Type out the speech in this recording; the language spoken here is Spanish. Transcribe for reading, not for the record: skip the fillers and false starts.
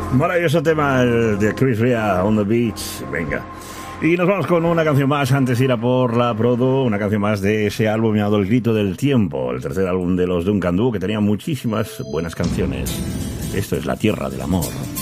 Maravilloso tema el de Chris Rea, On the Beach. Venga. Y nos vamos con una canción más antes de ir a por la Prodo, una canción más de ese álbum llamado El Grito del Tiempo, el tercer álbum de los Duncan Du, que tenía muchísimas buenas canciones. Esto es La Tierra del Amor.